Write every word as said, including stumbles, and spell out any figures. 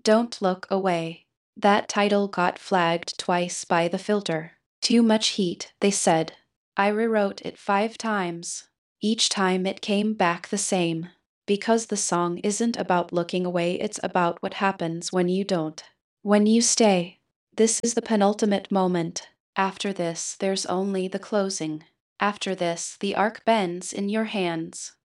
Don't Look Away. That title got flagged twice by the filter. Too much heat, they said. I rewrote it five times. Each time it came back the same. Because the song isn't about looking away, it's about what happens when you don't. When you stay. This is the penultimate moment. After this, there's only the closing. After this, the arc bends in your hands.